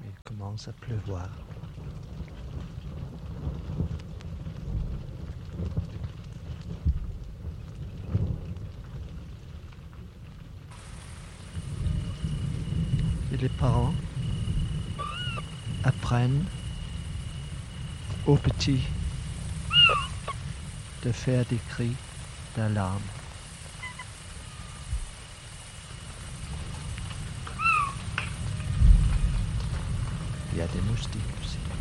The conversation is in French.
Il commence à pleuvoir. Et les parents apprennent aux petits de faire des cris d'alarme. Il y a des moustiques aussi.